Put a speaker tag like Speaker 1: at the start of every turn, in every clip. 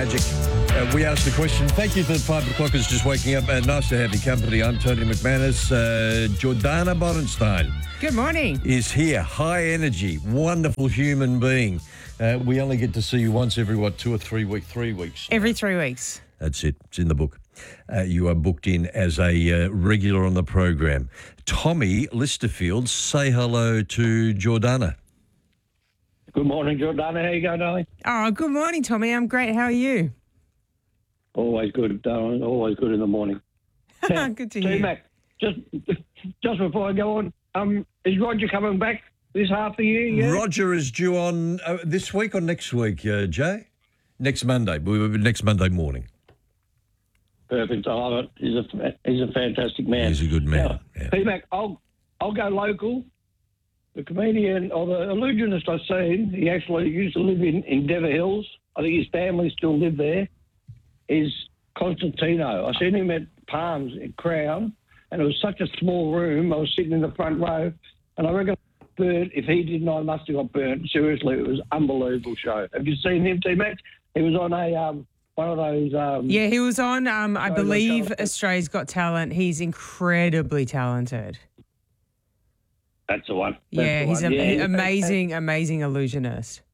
Speaker 1: Magic. We asked the question. Thank you for the 5 o'clockers just waking up. Nice to have your company. I'm Tony McManus. Jordana Borenstein
Speaker 2: Good morning.
Speaker 1: is here. High energy, wonderful human being. We only get to see you once every, 2 or 3 weeks? 3 weeks.
Speaker 2: Every 3 weeks.
Speaker 1: That's it. It's in the book. You are booked in as a regular on the program. Tommy Listerfield, say hello to Jordana.
Speaker 3: Good morning, Jordana. How you going, darling?
Speaker 2: Oh, good morning, Tommy. I'm great. How are you?
Speaker 3: Always good, darling. Always good in the morning.
Speaker 2: Good to hear.
Speaker 3: T-Mac, just before I go on, is Roger coming back this half the year? Yeah?
Speaker 1: Roger is due on this week or next week, Jay? Next Monday. Next Monday morning.
Speaker 3: Perfect. I love it. He's a fantastic man.
Speaker 1: He's a good man.
Speaker 3: Now,
Speaker 1: Yeah.
Speaker 3: T-Mac, I'll go local. The comedian or the illusionist I've seen, he actually used to live in Dever Hills. I think his family still live there. Is Constantino. I seen him at Palms at Crown, and it was such a small room. I was sitting in the front row, and I reckon burnt. If he didn't, I must have got burnt. Seriously, it was an unbelievable show. Have you seen him, T-Mac? He was on a one of those.
Speaker 2: Yeah, he was on, I believe, Australia's Got Talent. He's incredibly talented.
Speaker 3: That's the one.
Speaker 2: He's an amazing illusionist.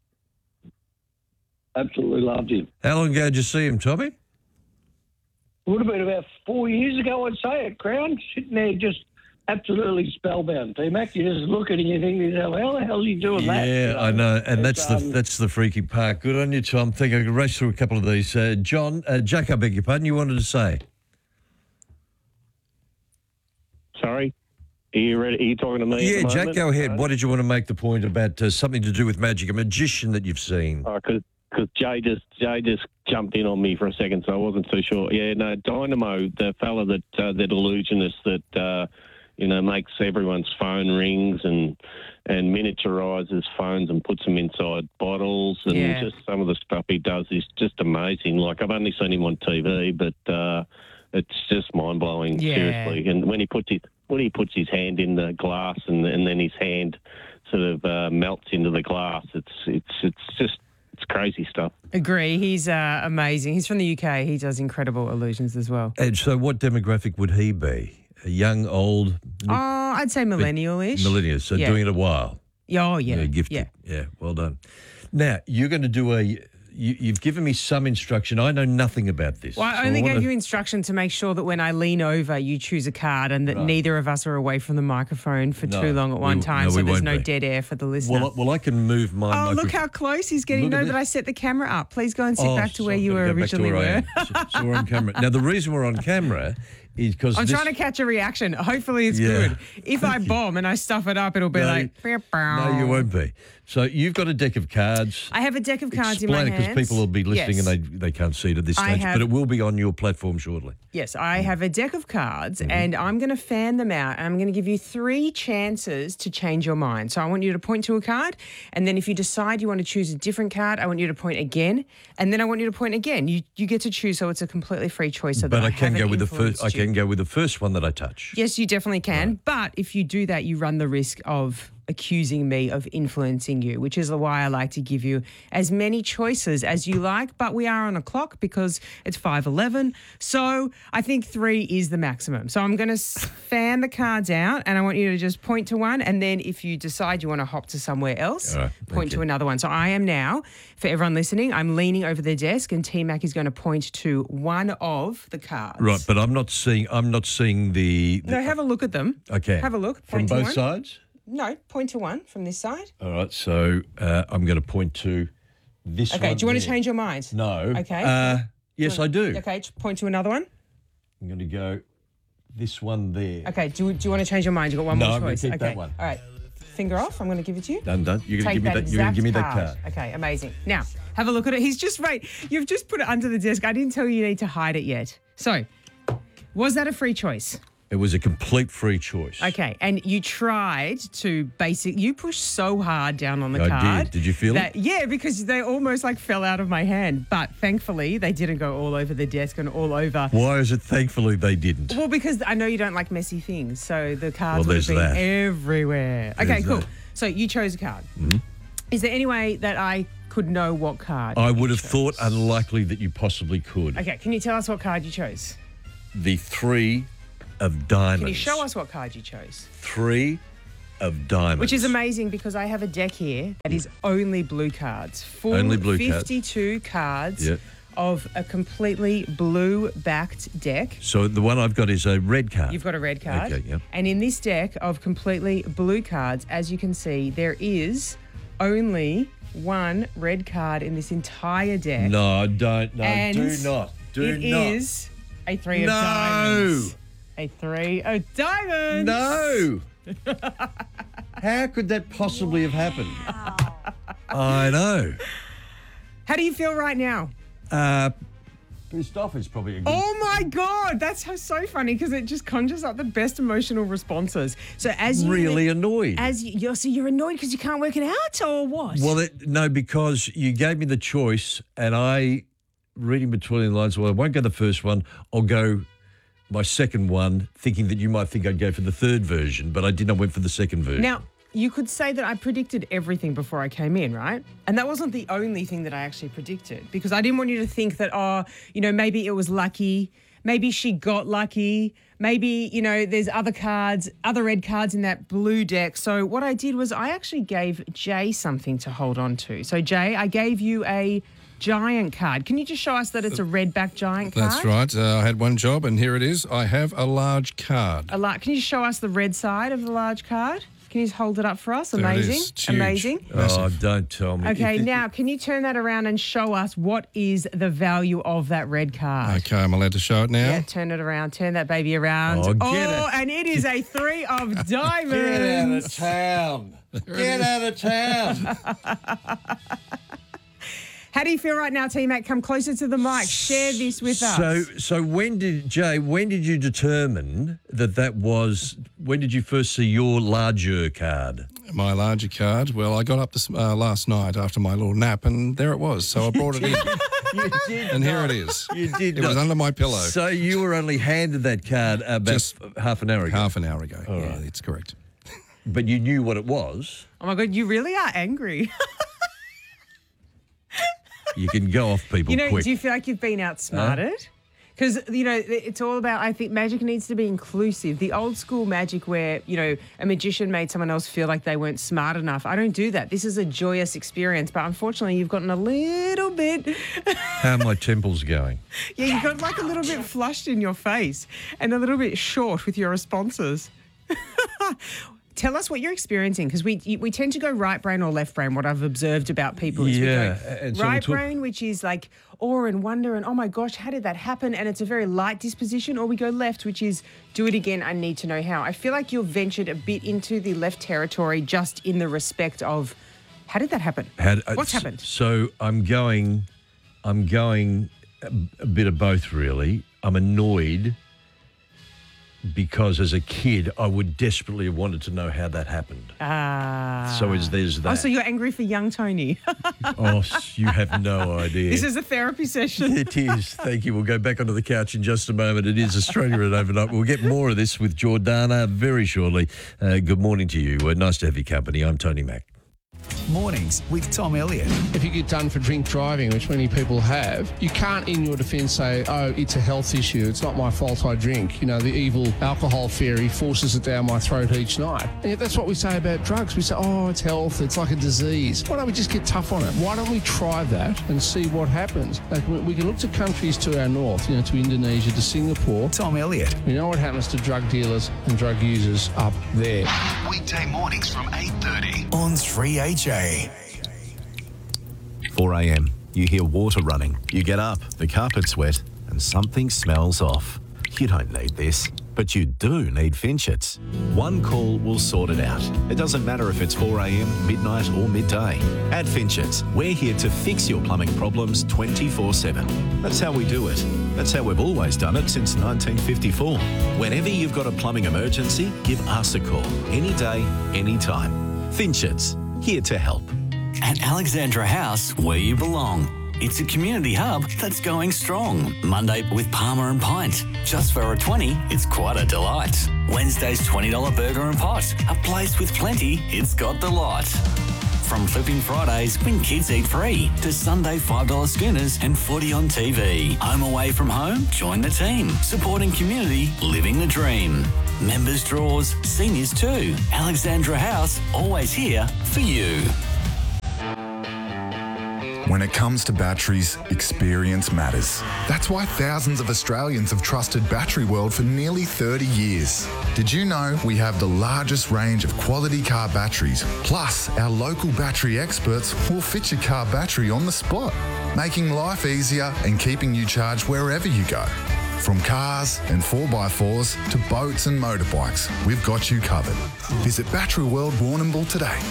Speaker 3: Absolutely loved him.
Speaker 1: How long ago did you see him, Tommy?
Speaker 3: Would have been about 4 years ago, I'd say, at Crown, sitting there just absolutely spellbound. T-Mac, you just look at it and you think, how the hell are you doing that?
Speaker 1: Yeah, I know, and that's the freaky part. Good on you, Tom. Think I can race through a couple of these. Jack, I beg your pardon. You wanted to say?
Speaker 4: Sorry? Are you ready? Are you talking to me?
Speaker 1: Yeah,
Speaker 4: at the
Speaker 1: Jack,
Speaker 4: moment?
Speaker 1: go ahead. What did you want to make the point about something to do with magic, a magician that you've seen?
Speaker 4: Because Jay just jumped in on me for a second, so I wasn't too sure. Yeah, no, Dynamo, the fella that illusionist that makes everyone's phone rings and miniaturises phones and puts them inside bottles and just some of the stuff he does is just amazing. Like I've only seen him on TV, but it's just mind blowing.
Speaker 2: Yeah.
Speaker 4: Seriously. And when he puts his hand in the glass and then his hand sort of melts into the glass, it's crazy stuff.
Speaker 2: Agree. He's amazing. He's from the UK. He does incredible illusions as well.
Speaker 1: And so what demographic would he be? A young, old?
Speaker 2: Oh, I'd say millennial-ish.
Speaker 1: Millennials, so doing it a while.
Speaker 2: Oh, yeah.
Speaker 1: Gifted. Yeah, well done. Now, you're going to do you've given me some instruction. I know nothing about this.
Speaker 2: Well, I only gave you instruction to make sure that when I lean over, you choose a card and that neither of us are away from the microphone for too long at one time, so there's no dead air for the listener.
Speaker 1: Well, I can move my microphone.
Speaker 2: Look how close he's getting. Know that I set the camera up. Please go and sit back to where you were originally were.
Speaker 1: So we're on camera. Now, the reason we're on camera is because
Speaker 2: I'm trying to catch a reaction. Hopefully it's good. If I bomb and I stuff it up, it'll be like...
Speaker 1: No, you won't be. So you've got a deck of cards.
Speaker 2: I have a deck of cards in my hands.
Speaker 1: Explain it, because people will be listening and they can't see it at this stage, but it will be on your platform shortly.
Speaker 2: Yes, I have a deck of cards and I'm going to fan them out and I'm going to give you 3 chances to change your mind. So I want you to point to a card and then if you decide you want to choose a different card, I want you to point again and then I want you to point again. You get to choose, so it's a completely free choice.
Speaker 1: But I can go with the first. I can go with the first one that I touch.
Speaker 2: Yes, you definitely can. Right. But if you do that, you run the risk of accusing me of influencing you, which is why I like to give you as many choices as you like. But we are on a clock because it's 5:11. So I think 3 is the maximum. So I'm going to fan the cards out and I want you to just point to one. And then if you decide you want to hop to somewhere else, point to another one. So I am now, for everyone listening, I'm leaning over the desk and T-Mac is going to point to one of the cards.
Speaker 1: Right, but I'm not seeing the
Speaker 2: No, have a look at them.
Speaker 1: Okay.
Speaker 2: Have a look.
Speaker 1: From both sides?
Speaker 2: No, point to one from this side.
Speaker 1: All right, so I'm going to point to this one.
Speaker 2: Okay, do you want to change your mind?
Speaker 1: No.
Speaker 2: Okay.
Speaker 1: Yes, I do.
Speaker 2: Okay, point to another one.
Speaker 1: I'm going to go this one there.
Speaker 2: Okay, do you want to change your mind? You've got one more choice.
Speaker 1: No, I'm going to keep that one.
Speaker 2: All right, finger off. I'm going to give it to you.
Speaker 1: Done. You're going to give me that. You're going to give me that card.
Speaker 2: Okay, amazing. Now, have a look at it. You've just put it under the desk. I didn't tell you need to hide it yet. So, was that a free choice?
Speaker 1: It was a complete free choice.
Speaker 2: Okay, and you tried to you pushed so hard down on the card.
Speaker 1: I did. Did you feel it?
Speaker 2: Yeah, because they almost fell out of my hand. But thankfully, they didn't go all over the desk and all over.
Speaker 1: Why is it thankfully they didn't?
Speaker 2: Well, because I know you don't like messy things, so the cards would have been everywhere. Okay, cool. So you chose a card.
Speaker 1: Mm-hmm.
Speaker 2: Is there any way that I could know what card?
Speaker 1: I
Speaker 2: you
Speaker 1: would have
Speaker 2: chose?
Speaker 1: thought unlikely that you possibly could.
Speaker 2: Okay, can you tell us what card you chose?
Speaker 1: The 3 of diamonds.
Speaker 2: Can you show us what card you chose?
Speaker 1: 3 of diamonds.
Speaker 2: Which is amazing because I have a deck here that is only blue cards. Full
Speaker 1: Only blue cards.
Speaker 2: 52 cards
Speaker 1: Yep.
Speaker 2: of a completely blue-backed deck.
Speaker 1: So the one I've got is a red card.
Speaker 2: You've got a red card.
Speaker 1: Okay, yep.
Speaker 2: And in this deck of completely blue cards, as you can see, there is only one red card in this entire deck.
Speaker 1: No, don't. No,
Speaker 2: And
Speaker 1: do not. Do
Speaker 2: It
Speaker 1: not.
Speaker 2: is a 3 of
Speaker 1: No.
Speaker 2: diamonds. A 3 of diamonds.
Speaker 1: No. How could that possibly have happened? I know.
Speaker 2: How do you feel right now?
Speaker 1: Pissed off is probably a good...
Speaker 2: Oh my God, that's so funny because it just conjures up the best emotional responses. So as you
Speaker 1: really annoyed.
Speaker 2: so you're annoyed because you can't work it out or what?
Speaker 1: Well, no, because you gave me the choice and I, reading between the lines, well, I won't go the first one. I'll go my second one, thinking that you might think I'd go for the third version, but I didn't. I went for the second version.
Speaker 2: Now, you could say that I predicted everything before I came in, right? And that wasn't the only thing that I actually predicted because I didn't want you to think that, maybe it was lucky. Maybe she got lucky. Maybe, there's other red cards in that blue deck. So what I did was I actually gave Jay something to hold on to. So, Jay, I gave you a giant card. Can you just show us that it's a red-backed giant card?
Speaker 5: That's right. I had one job, and here it is. I have a large card.
Speaker 2: Can you show us the red side of the large card? Can you just hold it up for us?
Speaker 5: There it
Speaker 2: Amazing.
Speaker 5: is. It's huge.
Speaker 2: Amazing.
Speaker 1: Oh, don't tell me.
Speaker 2: Okay, now can you turn that around and show us what is the value of that red card?
Speaker 5: Okay, I'm allowed to show it now.
Speaker 2: Yeah, turn it around. Turn that baby around.
Speaker 1: Oh, get it.
Speaker 2: And it is a 3 of
Speaker 1: Get out
Speaker 2: diamonds.
Speaker 1: of town. Get out of town.
Speaker 2: How do you feel right now, T-Mac? Come closer to the mic. Share this with us.
Speaker 1: So when did you determine that was, when did you first see your larger card?
Speaker 5: My larger card. Well, I got up this last night after my little nap, and there it was. So I brought it in.
Speaker 1: You did
Speaker 5: And here it is.
Speaker 1: You did
Speaker 5: It was under my pillow.
Speaker 1: So you were only handed that card about
Speaker 5: Just
Speaker 1: half an hour ago.
Speaker 5: Half an hour ago. Yeah, that's correct.
Speaker 1: But you knew what it was.
Speaker 2: Oh, my God, you really are angry.
Speaker 1: You can go off people quick.
Speaker 2: Do you feel like you've been outsmarted? Because, it's all about, I think magic needs to be inclusive. The old school magic where, a magician made someone else feel like they weren't smart enough. I don't do that. This is a joyous experience. But unfortunately, you've gotten a little bit...
Speaker 1: How are my temples going?
Speaker 2: Yeah, you got like a little bit flushed in your face and a little bit short with your responses. Tell us what you're experiencing, because we tend to go right brain or left brain, what I've observed about people. Is
Speaker 1: Yeah,
Speaker 2: we
Speaker 1: and
Speaker 2: go
Speaker 1: so
Speaker 2: right brain, which is like awe and wonder and, oh my gosh, how did that happen? And it's a very light disposition. Or we go left, which is do it again, I need to know how. I feel like you've ventured a bit into the left territory just in the respect of, how did that happen? What's happened?
Speaker 1: So I'm going a bit of both, really. I'm annoyed because as a kid, I would desperately have wanted to know how that happened. So there's that.
Speaker 2: Oh, so you're angry for young Tony.
Speaker 1: Oh, you have no idea.
Speaker 2: This is a therapy session.
Speaker 1: It is. Thank you. We'll go back onto the couch in just a moment. It is Australia at Overnight. We'll get more of this with Jordana very shortly. Good morning to you. Nice to have your company. I'm Tony Mack.
Speaker 6: Mornings with Tom Elliott.
Speaker 7: If you get done for drink driving, which many people have, you can't in your defence say, oh, it's a health issue, it's not my fault I drink. The evil alcohol fairy forces it down my throat each night. And yet that's what we say about drugs. We say, oh, it's health, it's like a disease. Why don't we just get tough on it? Why don't we try that and see what happens? Like, we can look to countries to our north, to Indonesia, to Singapore.
Speaker 6: Tom Elliott.
Speaker 7: We know what happens to drug dealers and drug users up there.
Speaker 6: Weekday mornings from 8:30 on 3HA.
Speaker 8: 4 a.m. You hear water running. You get up, the carpet's wet, and something smells off. You don't need this, but you do need Finchets. One call will sort it out. It doesn't matter if it's 4 a.m, midnight or midday. At Finchets, we're here to fix your plumbing problems 24/7. That's how we do it. That's how we've always done it since 1954. Whenever you've got a plumbing emergency, give us a call. Any day, any time. Finchets, here to help.
Speaker 9: At Alexandra House, where you belong. It's a community hub that's going strong. Monday with Palmer and Pint. Just for $1.20, it's quite a delight. Wednesday's $20 burger and pot. A place with plenty, it's got the lot. From Flipping Fridays when kids eat free to Sunday $5 schooners and footy on TV. Home away from home? Join the team. Supporting community, living the dream. Members draws, seniors too. Alexandra House, always here for you.
Speaker 10: When it comes to batteries, experience matters. That's why thousands of Australians have trusted Battery World for nearly 30 years. Did you know we have the largest range of quality car batteries? Plus, our local battery experts will fit your car battery on the spot, making life easier and keeping you charged wherever you go. From cars and 4x4s to boats and motorbikes, we've got you covered. Visit Battery World Warrnambool today.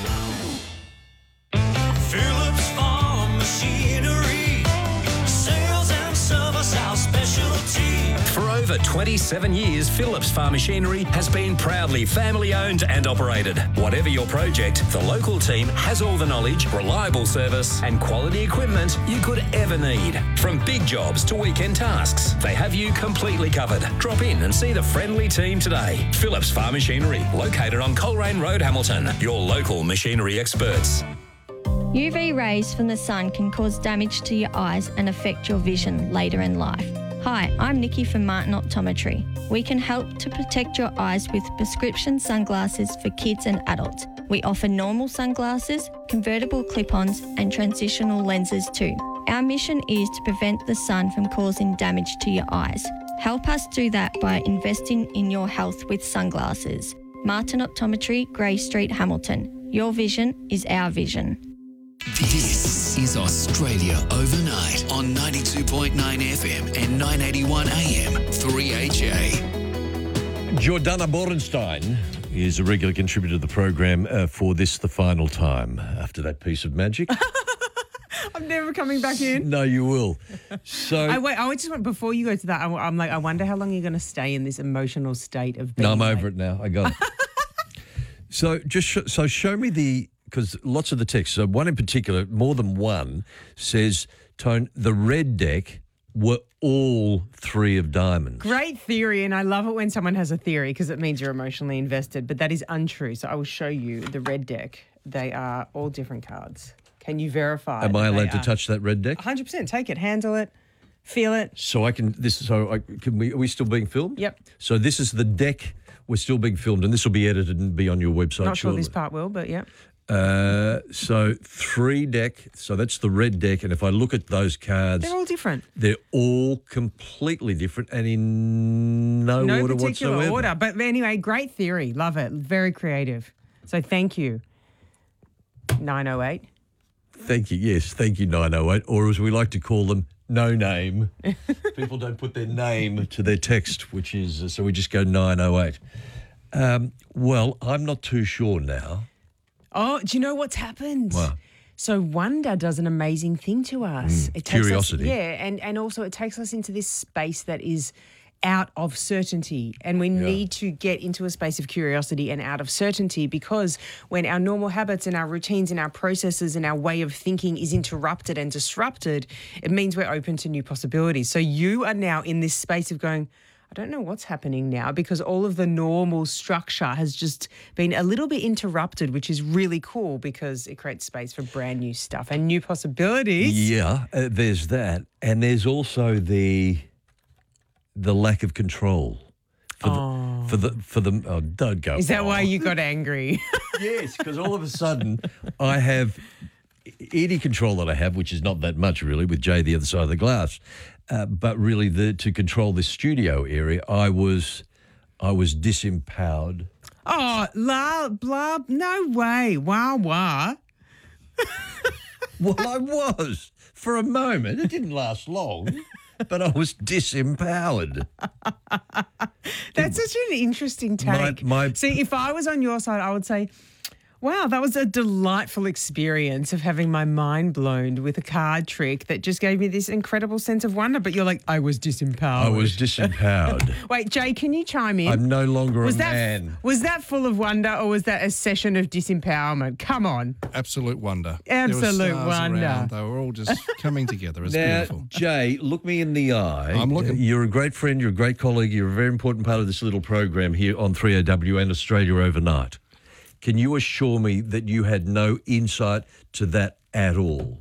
Speaker 11: Phillips Farm Machinery, sales and service our specialty.
Speaker 12: For over 27 years, Phillips Farm Machinery has been proudly family owned and operated. Whatever your project, the local team has all the knowledge, reliable service and quality equipment you could ever need. From big jobs to weekend tasks, they have you completely covered. Drop in and see the friendly team today. Phillips Farm Machinery, located on Coleraine Road, Hamilton. Your local machinery experts.
Speaker 13: UV rays from the sun can cause damage to your eyes and affect your vision later in life. Hi, I'm Nikki from Martin Optometry. We can help to protect your eyes with prescription sunglasses for kids and adults. We offer normal sunglasses, convertible clip-ons and transitional lenses too. Our mission is to prevent the sun from causing damage to your eyes. Help us do that by investing in your health with sunglasses. Martin Optometry, Grey Street, Hamilton. Your vision is our vision.
Speaker 6: This is Australia Overnight on 92.9 FM and 981 AM 3HA.
Speaker 1: Jordana Borenstein is a regular contributor to the program for this, the final time, after that piece of magic.
Speaker 2: I'm never coming back in.
Speaker 1: No, you will. So
Speaker 2: I just want, before you go to that, I'm like, I wonder how long you're going to stay in this emotional state of being.
Speaker 1: No, I'm over it now. I got it. So show me because lots of the texts, so one in particular, more than one, says, Tone, the red deck were all three of diamonds.
Speaker 2: Great theory, and I love it when someone has a theory because it means you're emotionally invested, but that is untrue. So I will show you the red deck. They are all different cards. Can you verify?
Speaker 1: Am I allowed to touch that red deck?
Speaker 2: 100%. Take it, handle it, feel it.
Speaker 1: So are we still being filmed?
Speaker 2: Yep.
Speaker 1: So this is the deck. We're still being filmed, and this will be edited and be on your website.
Speaker 2: Not sure
Speaker 1: shortly.
Speaker 2: this part will, but yeah.
Speaker 1: So 3 deck. So that's the red deck, and if I look at those cards,
Speaker 2: They're all different.
Speaker 1: They're all completely different, and in no order
Speaker 2: particular
Speaker 1: whatsoever.
Speaker 2: order. But anyway, great theory. Love it. Very creative. So thank you, 908.
Speaker 1: Thank you. Yes, thank you, 908, or as we like to call them, no name. People don't put their name to their text, which is so we just go 908. Well, I'm not too sure now.
Speaker 2: Oh, do you know what's happened?
Speaker 1: Wow.
Speaker 2: So Wonder does an amazing thing to us. It takes
Speaker 1: curiosity.
Speaker 2: Us, and also it takes us into this space that is out of certainty, and we need to get into a space of curiosity and out of certainty, because when our normal habits and our routines and our processes and our way of thinking is interrupted and disrupted, it means we're open to new possibilities. So you are now in this space of going, I don't know what's happening now, because all of the normal structure has just been a little bit interrupted, which is really cool because it creates space for brand new stuff and new possibilities.
Speaker 1: Yeah, there's that, and there's also the lack of control for the. Oh, don't go.
Speaker 2: Is that why you got angry?
Speaker 1: Yes, because all of a sudden I have any control that I have, which is not that much really, with Jay the other side of the glass. But really, to control this studio area, I was disempowered.
Speaker 2: Oh, blah, no way. Wah.
Speaker 1: Well, I was for a moment. It didn't last long, but I was disempowered.
Speaker 2: That's such an interesting take.
Speaker 1: My
Speaker 2: See, if I was on your side, I would say, Wow, that was a delightful experience of having my mind blown with a card trick that just gave me this incredible sense of wonder. But you're like, I was disempowered.
Speaker 1: I was disempowered.
Speaker 2: Wait, Jay, can you chime in?
Speaker 1: I'm no longer a
Speaker 2: that,
Speaker 1: man.
Speaker 2: Was that full of wonder or was that a session of disempowerment? Come on.
Speaker 5: Absolute wonder.
Speaker 2: Absolute
Speaker 5: There were stars
Speaker 2: wonder.
Speaker 5: around. They were all just coming together. It's
Speaker 1: Now,
Speaker 5: beautiful.
Speaker 1: Jay, look me in the eye.
Speaker 5: I'm looking.
Speaker 1: You're a great friend. You're a great colleague. You're a very important part of this little program here on 3AW and Australia Overnight. Can you assure me that you had no insight to that at all?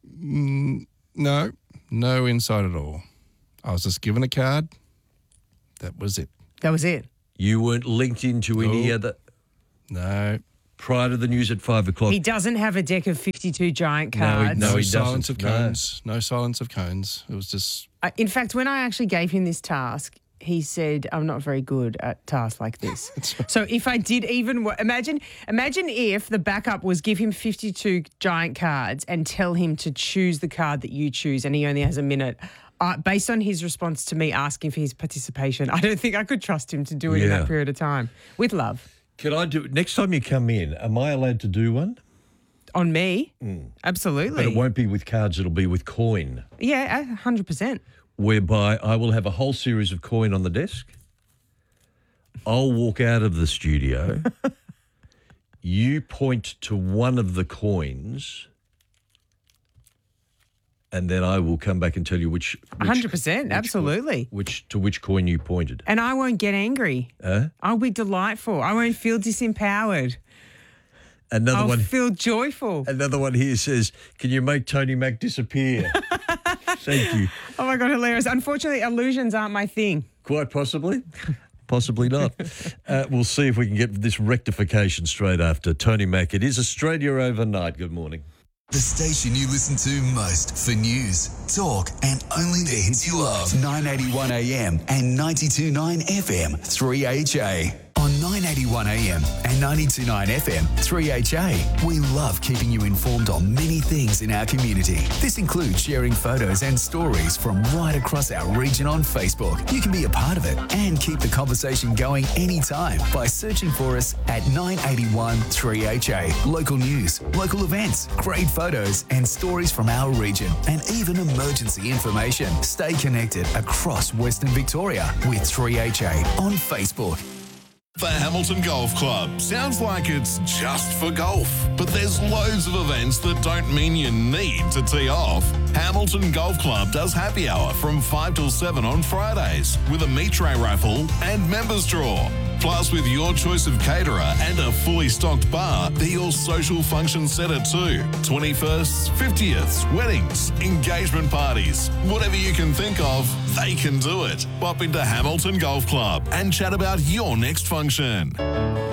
Speaker 5: No insight at all. I was just given a card. That was it.
Speaker 2: That was it.
Speaker 1: You weren't linked into any other...
Speaker 5: No.
Speaker 1: Prior to the news at 5 o'clock?
Speaker 2: He doesn't have a deck of 52 giant cards.
Speaker 1: No, he
Speaker 5: silence
Speaker 1: doesn't.
Speaker 5: of cones. No silence of cones. It was just...
Speaker 2: In fact, when I actually gave him this task, he said, I'm not very good at tasks like this. So if I did even... Imagine if the backup was give him 52 giant cards and tell him to choose the card that you choose and he only has a minute. Based on his response to me asking for his participation, I don't think I could trust him to do it in that period of time. With love.
Speaker 1: Can I do... Next time you come in, am I allowed to do one?
Speaker 2: On me? Absolutely.
Speaker 1: But it won't be with cards, it'll be with coin.
Speaker 2: Yeah, 100%.
Speaker 1: Whereby I will have a whole series of coin on the desk. I'll walk out of the studio. You point to one of the coins, and then I will come back and tell you which
Speaker 2: 100%, absolutely.
Speaker 1: To which coin you pointed.
Speaker 2: And I won't get angry. I'll be delightful. I won't feel disempowered. I'll feel joyful.
Speaker 1: Another one here says, can you make Tony Mac disappear? Thank you.
Speaker 2: Oh, my God, hilarious. Unfortunately, illusions aren't my thing.
Speaker 1: Quite possibly. Possibly not. We'll see if we can get this rectification straight after Tony Mac. It is Australia Overnight. Good morning.
Speaker 6: The station you listen to most for news, talk, and only the hits you love. 981 AM and 92.9 FM, 3HA. On 981 AM and 92.9 FM, 3HA, we love keeping you informed on many things in our community. This includes sharing photos and stories from right across our region on Facebook. You can be a part of it and keep the conversation going anytime by searching for us at 981 3HA. Local news, local events, great photos and stories from our region, and even emergency information. Stay connected across Western Victoria with 3HA on Facebook.
Speaker 14: The Hamilton Golf Club. Sounds like it's just for golf, but there's loads of events that don't mean you need to tee off. Hamilton Golf Club does happy hour from 5 till 7 on Fridays with a meat tray raffle and members draw. Plus, with your choice of caterer and a fully stocked bar, they're your social function centre too. 21st, 50th, weddings, engagement parties, whatever you can think of, they can do it. Pop into Hamilton Golf Club and chat about your next function.